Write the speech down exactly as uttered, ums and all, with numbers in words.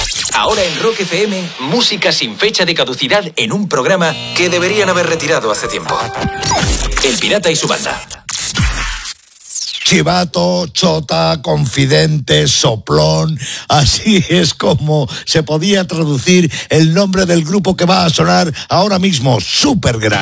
Ahora en Rock F M, música sin fecha de caducidad en un programa que deberían haber retirado hace tiempo. El Pirata y su banda. Chivato, chota, confidente, soplón, así es como se podía traducir el nombre del grupo que va a sonar ahora mismo, Supergrass.